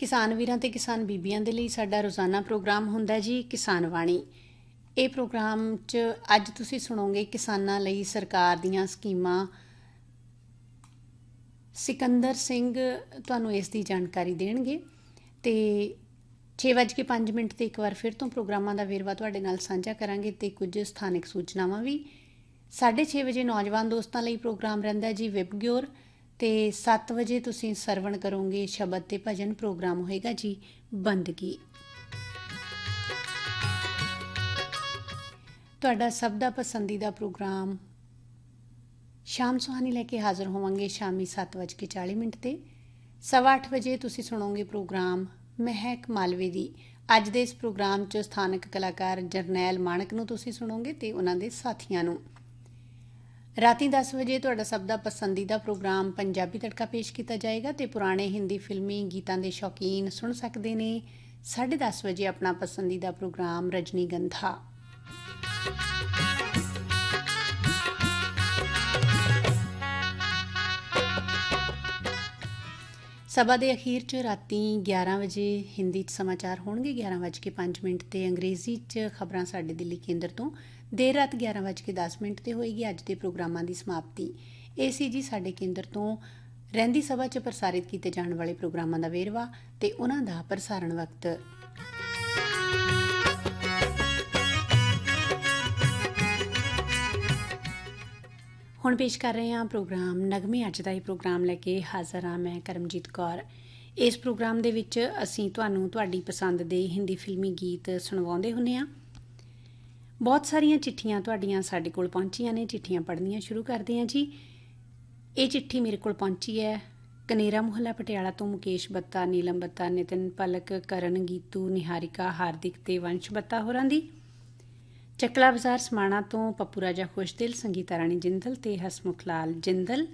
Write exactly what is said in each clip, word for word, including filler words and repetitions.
किसान वीरां ते किसान बीबियां दे लई साडा रोज़ाना प्रोग्राम हुंदा जी किसान वाणी। ਇਹ प्रोग्राम च अज तुसीं सुणोगे किसानां लई सरकार दीयां स्कीमां। सिकंदर सिंह तुहानूं इस दी जानकारी देणगे ते छे वज के पंज मिनट ते एक बार फिर ਤੋਂ प्रोग्रामां ਦਾ ਵੇਰਵਾ ਤੁਹਾਡੇ ਨਾਲ ਸਾਂਝਾ ਕਰਾਂਗੇ ਤੇ ਕੁਝ ਸਥਾਨਕ ਸੂਚਨਾਵਾਂ ਵੀ। ਸਾਢੇ ਛੇ ਵਜੇ ਨੌਜਵਾਨ ਦੋਸਤਾਂ ਲਈ ਪ੍ਰੋਗਰਾਮ ਰਹਿੰਦਾ ਜੀ ਵਿਬਗਿਓਰ ਤੇ ਸੱਤ ਵਜੇ ਤੁਸੀਂ ਸਰਵਣ ਕਰੋਗੇ ਸ਼ਬਦ ਤੇ ਭਜਨ। ਪ੍ਰੋਗਰਾਮ ਹੋਏਗਾ ਜੀ ਬੰਦਗੀ। ਤੁਹਾਡਾ ਸਭ ਦਾ ਪਸੰਦੀਦਾ ਪ੍ਰੋਗਰਾਮ ਸ਼ਾਮ ਸੁਹਾਨੀ ਲੈ ਕੇ ਹਾਜ਼ਰ ਹੋਵਾਂਗੇ ਸ਼ਾਮੀ ਸੱਤ ਵਜ ਕੇ ਚਾਲੀ ਮਿੰਟ ਤੇ। ਸਵਾ ਅੱਠ ਵਜੇ ਤੁਸੀਂ ਸੁਣੋਗੇ ਪ੍ਰੋਗਰਾਮ ਮਹਿਕ ਮਾਲਵੇ ਦੀ। ਅੱਜ ਦੇ ਇਸ ਪ੍ਰੋਗਰਾਮ 'ਚ ਸਥਾਨਕ ਕਲਾਕਾਰ ਜਰਨੈਲ ਮਾਣਕ ਨੂੰ ਤੁਸੀਂ ਸੁਣੋਗੇ ਤੇ ਉਹਨਾਂ ਦੇ ਸਾਥੀਆਂ ਨੂੰ। ਰਾਤੀ ਦਸ ਵਜੇ ਤੁਹਾਡਾ ਸਭ ਦਾ ਪਸੰਦੀਦਾ ਪ੍ਰੋਗਰਾਮ ਪੰਜਾਬੀ ਤੜਕਾ ਪੇਸ਼ ਕੀਤਾ ਜਾਏਗਾ ਤੇ ਪੁਰਾਣੇ ਹਿੰਦੀ ਫਿਲਮੀ ਗੀਤਾਂ ਦੇ ਸ਼ੌਕੀਨ ਸੁਣ ਸਕਦੇ ਨੇ ਸਾਢੇ ਦਸ ਵਜੇ ਆਪਣਾ ਪਸੰਦੀਦਾ ਪ੍ਰੋਗਰਾਮ ਰਜਨੀ ਗੰਧਾ। ਸਭਾ ਦੇ ਅਖੀਰ 'ਚ ਰਾਤੀ ਗਿਆਰਾਂ ਵਜੇ ਹਿੰਦੀ 'ਚ ਸਮਾਚਾਰ ਹੋਣਗੇ ਗਿਆਰਾਂ ਵੱਜ ਕੇ ਪੰਜ ਮਿੰਟ ਤੇ ਅੰਗਰੇਜ਼ੀ 'ਚ ਖਬਰਾਂ ਸਾਡੇ ਦਿੱਲੀ ਕੇਂਦਰ ਤੋਂ। ਦੇਰ ਰਾਤ ਗਿਆਰਾਂ ਵੱਜ ਕੇ ਦਸ ਮਿੰਟ ਤੇ ਹੋਏਗੀ ਅੱਜ ਦੇ ਪ੍ਰੋਗਰਾਮਾਂ ਦੀ ਸਮਾਪਤੀ। ਇਹ ਸੀ ਜੀ ਸਾਡੇ ਕੇਂਦਰ ਤੋਂ ਰਹਿੰਦੀ ਸਭਾ 'ਚ ਪ੍ਰਸਾਰਿਤ ਕੀਤੇ ਜਾਣ ਵਾਲੇ ਪ੍ਰੋਗਰਾਮਾਂ ਦਾ ਵੇਰਵਾ ਤੇ ਉਹਨਾਂ ਦਾ ਪ੍ਰਸਾਰਣ ਵਕਤ। ਹੁਣ ਪੇਸ਼ ਕਰ ਰਹੇ ਹਾਂ ਪ੍ਰੋਗਰਾਮ ਨਗਮੇ। ਅੱਜ ਦਾ ਇਹ ਪ੍ਰੋਗਰਾਮ ਲੈ ਕੇ ਹਾਜ਼ਰ ਹਾਂ ਮੈਂ ਕਰਮਜੀਤ ਕੌਰ। ਇਸ ਪ੍ਰੋਗਰਾਮ ਦੇ ਵਿੱਚ ਅਸੀਂ ਤੁਹਾਨੂੰ ਤੁਹਾਡੀ ਪਸੰਦ ਦੇ ਹਿੰਦੀ ਫਿਲਮੀ ਗੀਤ ਸੁਣਵਾਉਂਦੇ ਹੁੰਦੇ ਹਾਂ। ਬਹੁਤ ਸਾਰੀਆਂ ਚਿੱਠੀਆਂ ਤੁਹਾਡੀਆਂ ਸਾਡੇ ਕੋਲ ਪਹੁੰਚੀਆਂ ਨੇ। ਚਿੱਠੀਆਂ ਪੜ੍ਹਨੀਆਂ ਸ਼ੁਰੂ ਕਰਦੇ ਹਾਂ ਜੀ। ਇਹ ਚਿੱਠੀ ਮੇਰੇ ਕੋਲ ਪਹੁੰਚੀ ਹੈ ਕਨੇਰਾ ਮੁਹੱਲਾ ਪਟਿਆਲਾ ਤੋਂ ਮੁਕੇਸ਼ ਬੱਤਾ, ਨੀਲਮ ਬੱਤਾ, ਨਿਤਿਨ ਪਲਕ, ਕਰਨ, ਗੀਤੂ, ਨਿਹਾਰਿਕਾ, ਹਾਰਦਿਕ ਤੇ ਵੰਸ਼ ਬੱਤਾ ਹੋਰਾਂ ਦੀ। ਚੱਕਲਾ ਬਾਜ਼ਾਰ ਸਮਾਣਾ ਤੋਂ ਪੱਪੂ ਰਾਜਾ ਖੁਸ਼ਦਿਲ, ਸੰਗੀਤਾ ਰਾਣੀ ਜਿੰਦਲ ਤੇ ਹਸਮੁਖ ਲਾਲ ਜਿੰਦਲ।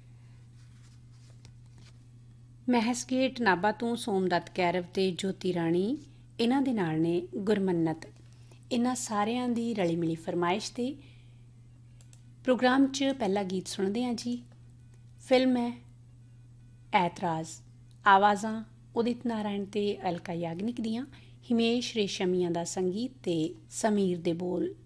ਮਹਿਸਗੇਟ ਨਾਭਾ ਤੋਂ ਸੋਮਦੱਤ ਕੈਰਵ ਤੇ ਜੋਤੀ ਰਾਣੀ, ਇਹਨਾਂ ਦੇ ਨਾਲ ਨੇ ਗੁਰਮੰਨਤ। ਇਹਨਾਂ ਸਾਰਿਆਂ ਦੀ ਰਲੀ ਮਿਲੀ ਫਰਮਾਇਸ਼ ਤੇ ਪ੍ਰੋਗਰਾਮ 'ਚ ਪਹਿਲਾ ਗੀਤ ਸੁਣਦੇ ਹਾਂ ਜੀ। ਫਿਲਮ ਹੈ ਐਤਰਾਜ਼। ਆਵਾਜ਼ਾਂ ਉਦਿਤ ਨਾਰਾਇਣ ਤੇ ਅਲਕਾ ਯਾਗਨਿਕ ਦੀਆਂ, ਹਿਮੇਸ਼ ਰੇਸ਼ਮੀਆਂ ਦਾ ਸੰਗੀਤ ਤੇ ਸਮੀਰ ਦੇ ਬੋਲ।